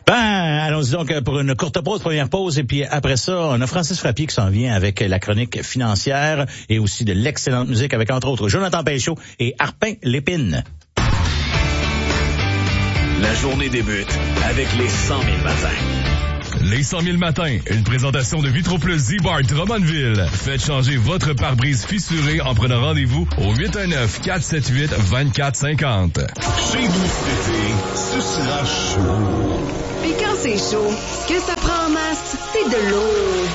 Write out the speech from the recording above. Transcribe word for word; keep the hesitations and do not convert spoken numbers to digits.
Ben, allons-y donc pour une courte pause, première pause, et puis après ça, on a Francis Frappier qui s'en vient avec la chronique financière et aussi de l'excellente musique avec, entre autres, Jonathan Pêchaud et Arpin Lépine. La journée débute avec les cent mille matins. Les cent mille matins, une présentation de Vitroplus Z-Bar Drummondville. Faites changer votre pare-brise fissuré en prenant rendez-vous au huit un neuf, quatre sept huit, deux quatre cinq zéro. Chez vous cet été, ce sera chaud. Et quand c'est chaud, ce que ça prend en masse, c'est de l'eau.